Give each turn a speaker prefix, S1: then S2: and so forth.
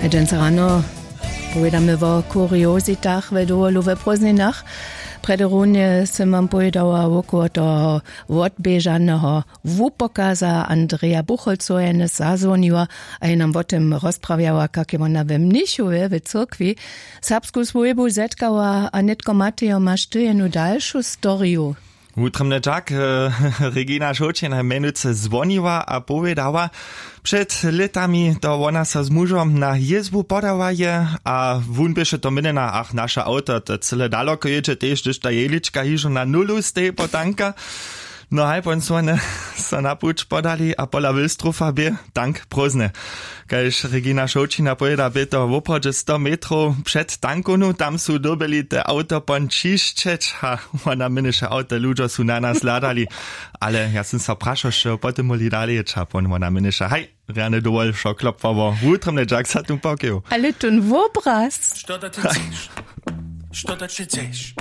S1: Dnes rano pojedame o kuriozitach v Dolowe Prozninach. Prederunje som vám povedala okolo toho odbežaného wupokaza Andreja Buchholzova zazvonila a je nám o tom rozprawiała, jak ona we Mnichove w cyrkwi serbsku swojbu zetkała, a netko Mateo, masz ty jednu dalszą storiju?
S2: Utrymny Jack, Regina Šočina menuce zvoniła a povedała, przed letami to ona sa z mužom na jezbu podawaje, a wun byše to minena, ach, naša auto, to cyle daleko jedzie, tež, když ta jelička hižu na nulu stej potanka. No haj, on so na puč podali a pola Wilstrufa bie, tank prozne. Kajž Regina Šočina pojeda by to v obchodže 100 metrov před tankonu, tam su dobili te auto pon čiščeč, a ona mineše auto ľuďo su na nás ladali. Ale ja som sa prašal, že potom moli dali ječa, pon ona mineše, haj, rane dovol, šo klopfavo, utrymne Jack sa tu pokil.
S1: Ale tun wobraz.
S3: Što da ti chceš?